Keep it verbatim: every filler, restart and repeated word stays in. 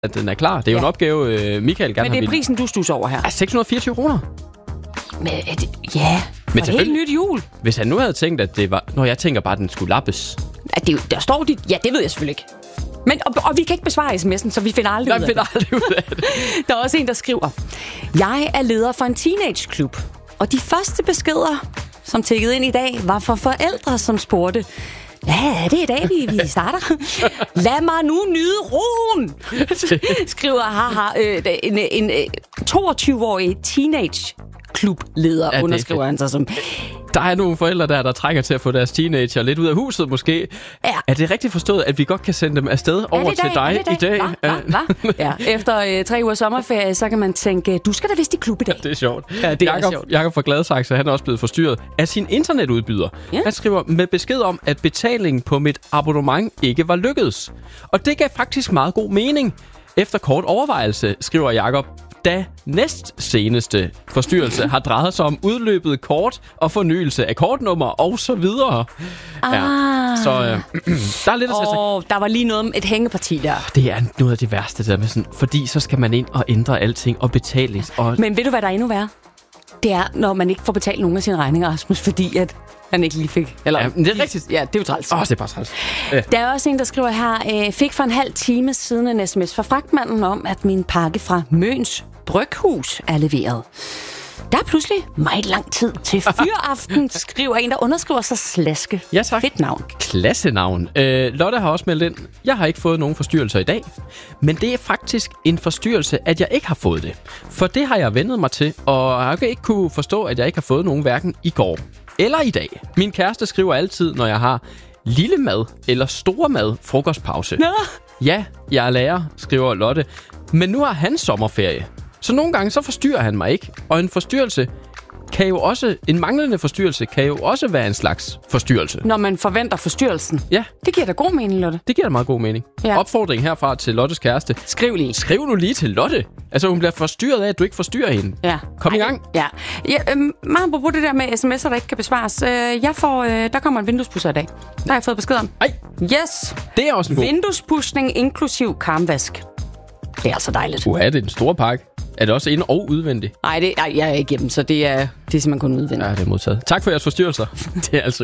at den er klar. Det er jo ja. en opgave, øh, Michael gerne Men det er vil... prisen, du stusser over her. Ja, seks hundrede og fireogtyve kroner. Men er det... Ja, for Men det er helt nyt jul. Hvis han nu havde tænkt, at det var... Nå, jeg tænker bare, at den skulle lappes. At det, der står dit... Ja, det ved jeg selvfølgelig ikke. Men, og, og vi kan ikke besvare sms'en, så vi finder aldrig Nej, ud af finder det. aldrig ud af det. Der er også en, der skriver: Jeg er leder for en teenageklub, og de første beskeder, som tikkede ind i dag, var for forældre, som spurgte: hvad er det i dag, vi, vi starter? Lad mig nu nyde roen, skriver haha, øh, en, en, en toogtyve-årig teenage-klubleder, ja, underskriver han sig som. Der er nogle forældre der, der trænger til at få deres teenager lidt ud af huset måske. Ja. Er det rigtigt forstået, at vi godt kan sende dem afsted over til dig i dag? Hva? Hva? Hva? Ja. Efter øh, tre uger sommerferie, så kan man tænke, du skal da vist i klub i dag. Ja, det er sjovt. Ja, det Jakob, er sjovt. Jakob fra Gladsaxe, han er også blevet forstyrret af sin internetudbyder. Ja. Han skriver med besked om, at betalingen på mit abonnement ikke var lykkedes. Og det gav faktisk meget god mening. Efter kort overvejelse, skriver Jakob, da næst seneste forstyrrelse har drejet sig om udløbet kort og fornyelse af kortnummer og så videre. Ah. Ja. Så øh, der er lidt at tage Åh, der var lige noget om et hængeparti der. Det er noget af det værste, der med sådan, fordi så skal man ind og ændre alting og betalings. Og... Men ved du, hvad der er endnu værre? Det er, når man ikke får betalt nogen af sine regninger, Rasmus, fordi at han ikke lige fik. Eller, ja, det er rigtigt. Ja, det er jo træls. Åh, oh, det er bare træls. Ja. Der er også en, der skriver her, øh, fik for en halv time siden en sms fra fragtmanden om, at min pakke fra Møns Bryghus er leveret. Der er pludselig meget lang tid til fyraften, skriver en, der underskriver sig Slaske. Ja, tak. Fedt navn. Klassenavn. Øh, Lotte har også meldt ind, jeg har ikke fået nogen forstyrrelser i dag, men det er faktisk en forstyrrelse, at jeg ikke har fået det. For det har jeg vendet mig til, og jeg har ikke kunne forstå, at jeg ikke har fået nogen hverken i går eller i dag. Min kæreste skriver altid, når jeg har lille mad eller store mad frokostpause. Nå. Ja, jeg er lærer, skriver Lotte, men nu har han sommerferie. Så nogle gange så forstyrrer han mig ikke, og en forstyrrelse kan jo også, en manglende forstyrrelse kan jo også være en slags forstyrrelse. Når man forventer forstyrrelsen. Ja. Det giver da god mening, Lotte. Det giver da meget god mening. Ja. Opfordring herfra til Lottes kæreste. Skriv lige. Skriv nu lige til Lotte. Altså, hun bliver forstyrret af, at du ikke forstyrrer hende. Ja. Kom i gang. Ja. Ja, øhm, meget på det der med sms'er, der ikke kan besvares. Øh, jeg får, øh, der kommer en vinduespusser i dag. Der har jeg fået besked om. Ej. Yes. Det er også en god. Vinduespudsning inklusiv karmvask. Det er altså dejligt. Uha, det er en stor pakke. Er det også ind- og udvendigt? Nej, det, ej, jeg er ikke hjemme, så det er, det er simpelthen kun udvendigt. Ja, det er modtaget. Tak for jeres forstyrrelser. Det er altså